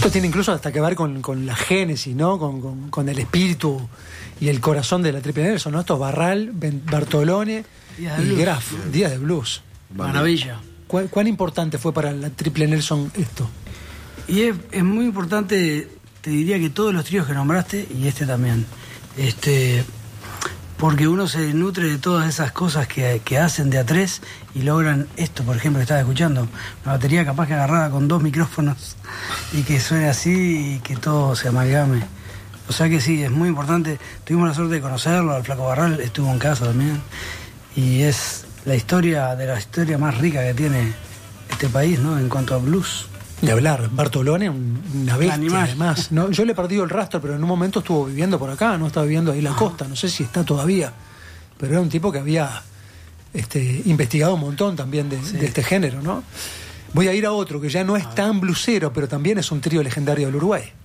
Esto tiene incluso hasta que ver con la génesis, ¿no? Con el espíritu y el corazón de la Triple Nelson, ¿no? Estos Barral, Bartolone y Graf, Días de Blues. Maravilla. ¿Cuán importante fue para la Triple Nelson esto? Y es muy importante, te diría que todos los tríos que nombraste, y este también, porque uno se nutre de todas esas cosas que hacen de a tres y logran esto, por ejemplo, que estaba escuchando, una batería capaz que agarrada con 2 micrófonos y que suene así y que todo se amalgame. O sea que sí, es muy importante. Tuvimos la suerte de conocerlo, al Flaco Barral estuvo en casa también, y es la historia más rica que tiene este país, ¿no? En cuanto a blues. De hablar, Bartolone, una bestia además, ¿no? Yo le he perdido el rastro, pero en un momento estuvo viviendo por acá, no estaba viviendo ahí en la costa, no sé si está todavía, pero era un tipo que había investigado un montón también de este género, ¿no? Voy a ir a otro que ya no es tan bluesero, pero también es un trío legendario del Uruguay.